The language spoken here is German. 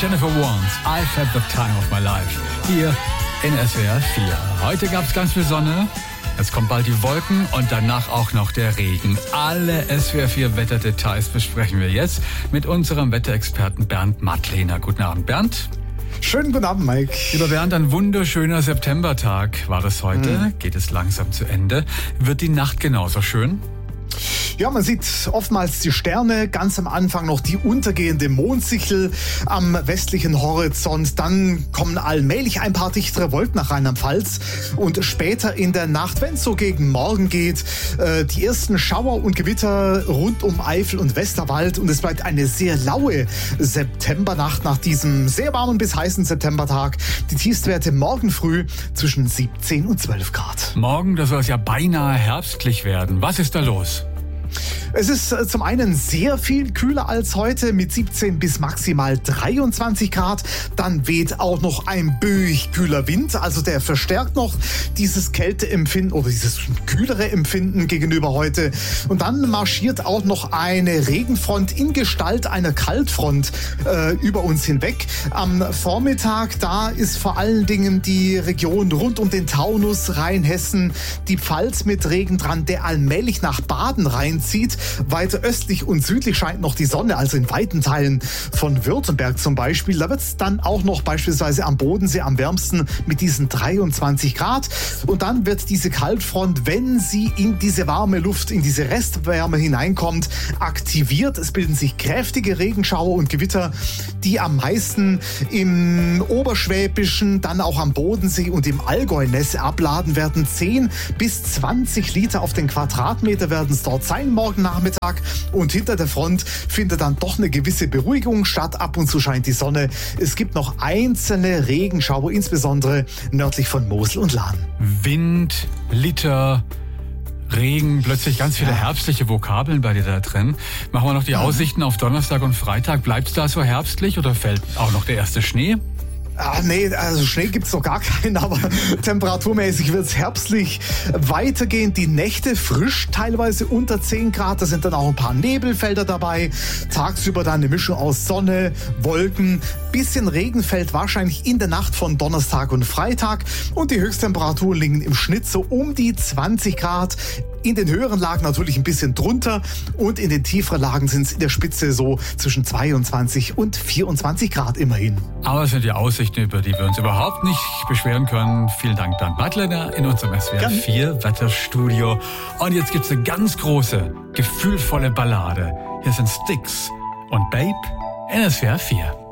Jennifer Warnes, I've had the time of my life. Hier in SWR 4. Heute gab es ganz viel Sonne. Jetzt kommt bald die Wolken und danach auch noch der Regen. Alle SWR 4 Wetterdetails besprechen wir jetzt mit unserem Wetterexperten Bernd Mattlehner. Guten Abend, Bernd. Schönen guten Abend, Mike. Lieber Bernd, ein wunderschöner Septembertag war es heute. Geht es langsam zu Ende. Wird die Nacht genauso schön? Ja, man sieht oftmals die Sterne, ganz am Anfang noch die untergehende Mondsichel am westlichen Horizont. Dann kommen allmählich ein paar dichtere Wolken nach Rheinland-Pfalz. Und später in der Nacht, wenn es so gegen Morgen geht, die ersten Schauer und Gewitter rund um Eifel und Westerwald. Und es bleibt eine sehr laue Septembernacht nach diesem sehr warmen bis heißen Septembertag. Die Tiefstwerte morgen früh zwischen 17 und 12 Grad. Morgen, da soll es ja beinahe herbstlich werden. Was ist da los? Es ist zum einen sehr viel kühler als heute mit 17 bis maximal 23 Grad. Dann weht auch noch ein böig kühler Wind. Also der verstärkt noch dieses Kälteempfinden oder dieses kühlere Empfinden gegenüber heute. Und dann marschiert auch noch eine Regenfront in Gestalt einer Kaltfront über uns hinweg. Am Vormittag, da ist vor allen Dingen die Region rund um den Taunus, Rheinhessen, die Pfalz mit Regen dran, der allmählich nach Baden reinzieht. Weiter östlich und südlich scheint noch die Sonne, also in weiten Teilen von Württemberg zum Beispiel. Da wird es dann auch noch beispielsweise am Bodensee am wärmsten mit diesen 23 Grad. Und dann wird diese Kaltfront, wenn sie in diese warme Luft, in diese Restwärme hineinkommt, aktiviert. Es bilden sich kräftige Regenschauer und Gewitter, die am meisten im Oberschwäbischen, dann auch am Bodensee und im Allgäu Nässe abladen werden. 10 bis 20 Liter auf den Quadratmeter werden es dort sein morgen Nachmittag, und hinter der Front findet dann doch eine gewisse Beruhigung statt. Ab und zu scheint die Sonne. Es gibt noch einzelne Regenschauer, insbesondere nördlich von Mosel und Lahn. Wind, Liter, Regen, plötzlich ganz viele herbstliche Vokabeln bei dir da drin. Machen wir noch die Aussichten auf Donnerstag und Freitag. Bleibt es da so herbstlich oder fällt auch noch der erste Schnee? Nee, also Schnee gibt's noch gar keinen, aber temperaturmäßig wird's herbstlich weitergehen. Die Nächte frisch, teilweise unter 10 Grad. Da sind dann auch ein paar Nebelfelder dabei. Tagsüber dann eine Mischung aus Sonne, Wolken. Bisschen Regen fällt wahrscheinlich in der Nacht von Donnerstag und Freitag. Und die Höchsttemperaturen liegen im Schnitt so um die 20 Grad. In den höheren Lagen natürlich ein bisschen drunter. Und in den tieferen Lagen sind es in der Spitze so zwischen 22 und 24 Grad immerhin. Aber es sind die Aussichten, über die wir uns überhaupt nicht beschweren können. Vielen Dank, Bernd Mattlehner, in unserem SWR 4 Wetterstudio. Und jetzt gibt's eine ganz große, gefühlvolle Ballade. Hier sind Styx und Babe in SWR 4.